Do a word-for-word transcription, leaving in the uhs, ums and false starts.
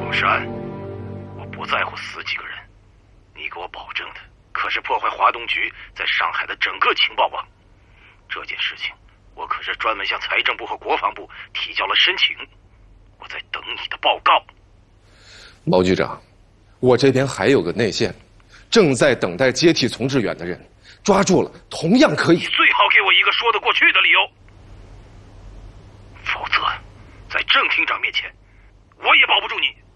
陆山，我不在乎死几个人，你给我保证的可是破坏华东局在上海的整个情报网。这件事情我可是专门向财政部和国防部提交了申请，我在等你的报告。 毛局长，我这边还有个内线，正在等待接替丛志远的人，抓住了同样可以。 你最好给我一个说得过去的理由，否则在郑厅长面前我也保不住你。